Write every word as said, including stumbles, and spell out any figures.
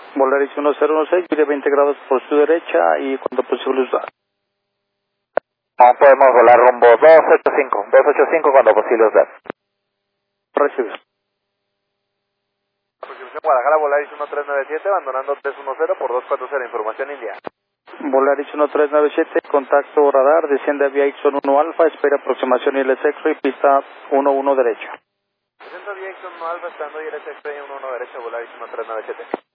Volaris uno cero uno seis, gire veinte grados por su derecha y cuando posible usar. No podemos volar rumbo dos ocho cinco, dos ocho cinco cuando posible usar. Recibe. Aproximación Guadalajara, Volaris uno tres nueve siete, abandonando tres uno cero por dos cuatro cero, información India. Volaris uno tres nueve siete, contacto radar, desciende a vía Ixon uno Alfa, espera aproximación I L S X-Ray, pista uno uno derecha. Presento vía Ixon uno Alfa, estando I L S X-Ray uno uno derecha, Volaris uno tres nueve siete.